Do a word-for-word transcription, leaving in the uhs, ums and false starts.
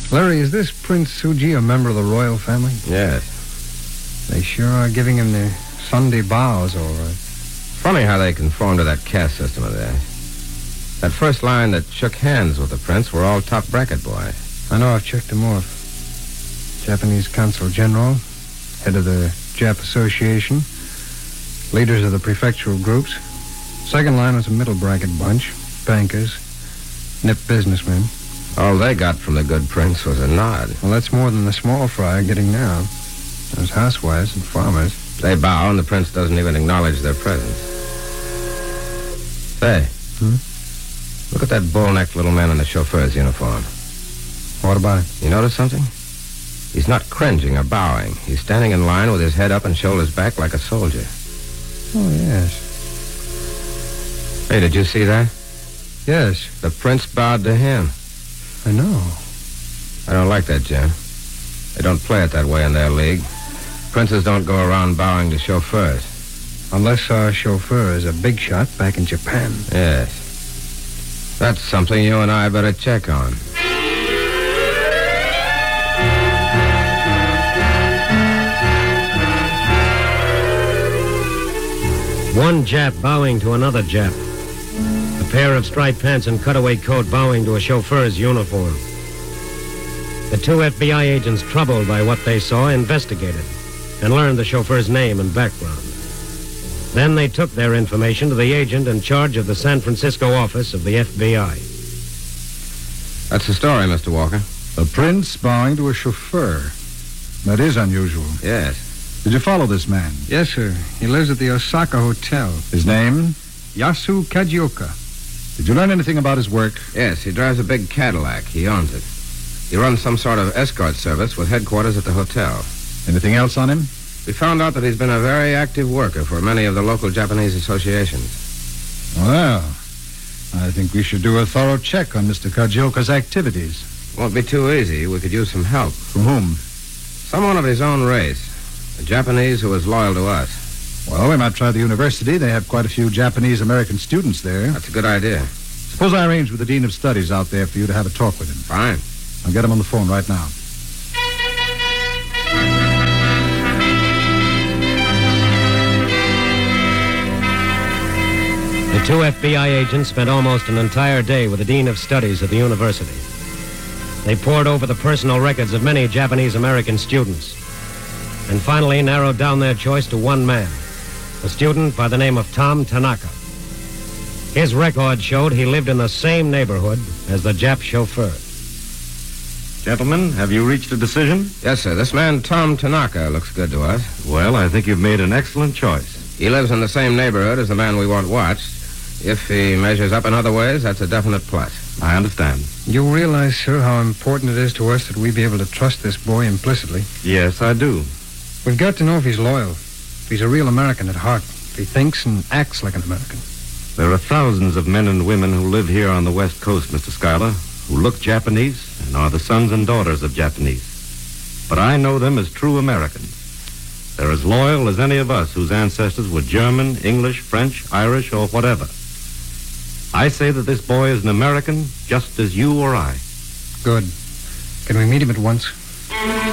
Larry, is this Prince Suji a member of the royal family? Yes. They sure are giving him the Sunday bows, all right. Funny how they conform to that caste system of theirs. That first line that shook hands with the prince were all top bracket boys. I know, I've checked them off. Japanese Consul General, head of the Jap Association, leaders of the prefectural groups. Second line was a middle bracket bunch, bankers, nip businessmen. All they got from the good prince was a nod. Well, that's more than the small fry are getting now. Those housewives and farmers. They bow, and the prince doesn't even acknowledge their presence. Say, Hmm? look at that bull-necked little man in the chauffeur's uniform. What about it? You notice something? He's not cringing or bowing. He's standing in line with his head up and shoulders back like a soldier. Oh, yes. Hey, did you see that? Yes, The prince bowed to him. I know. I don't like that, Jim. They don't play it that way in their league. Princes don't go around bowing to chauffeurs. Unless our chauffeur is a big shot back in Japan. Yes. That's something you and I better check on. One Jap bowing to another Jap. A pair of striped pants and cutaway coat bowing to a chauffeur's uniform. The two F B I agents, troubled by what they saw, investigated and learned the chauffeur's name and background. Then they took their information to the agent in charge of the San Francisco office of the F B I. That's the story, Mister Walker. A prince bowing to a chauffeur. That is unusual. Yes. Did you follow this man? Yes, sir. He lives at the Osaka Hotel. His name? Yasu Kajioka. Did you learn anything about his work? Yes, he drives a big Cadillac. He owns it. He runs some sort of escort service with headquarters at the hotel. Anything else on him? We found out that he's been a very active worker for many of the local Japanese associations. Well, I think we should do a thorough check on Mister Kajioka's activities. Won't be too easy. We could use some help. From whom? Someone of his own race. A Japanese who is loyal to us. Well, we might try the university. They have quite a few Japanese-American students there. That's a good idea. Suppose I arrange with the Dean of Studies out there for you to have a talk with him. Fine. I'll get him on the phone right now. The two F B I agents spent almost an entire day with the Dean of Studies at the university. They pored over the personal records of many Japanese-American students and finally narrowed down their choice to one man, a student by the name of Tom Tanaka. His record showed he lived in the same neighborhood as the Jap chauffeur. Gentlemen, have you reached a decision? Yes, sir. This man, Tom Tanaka, looks good to us. Well, I think you've made an excellent choice. He lives in the same neighborhood as the man we want watched. If he measures up in other ways, that's a definite plus. I understand. You realize, sir, how important it is to us that we be able to trust this boy implicitly. Yes, I do. We've got to know if he's loyal, if he's a real American at heart, if he thinks and acts like an American. There are thousands of men and women who live here on the West Coast, Mister Schuyler, who look Japanese and are the sons and daughters of Japanese. But I know them as true Americans. They're as loyal as any of us whose ancestors were German, English, French, Irish, or whatever. I say that this boy is an American just as you or I. Good. Can we meet him at once?